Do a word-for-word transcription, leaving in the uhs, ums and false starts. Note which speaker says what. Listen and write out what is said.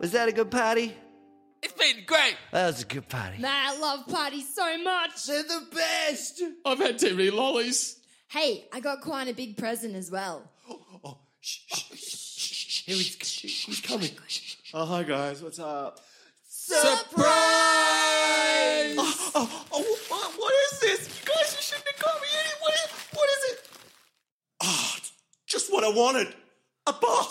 Speaker 1: Was that a good party?
Speaker 2: It's been great.
Speaker 1: That was a good party.
Speaker 3: Man, I love parties so much.
Speaker 1: They're the best.
Speaker 4: I've had too many lollies.
Speaker 3: Hey, I got quite a big present as well.
Speaker 5: Oh, shh, shh, shh, shh. Here he's, he's coming. Oh, hi, guys. What's up?
Speaker 2: Surprise!
Speaker 5: Oh, oh, oh what, what is this? You guys, you shouldn't have got me any. What is, what is it? Oh, it's just what I wanted. A box.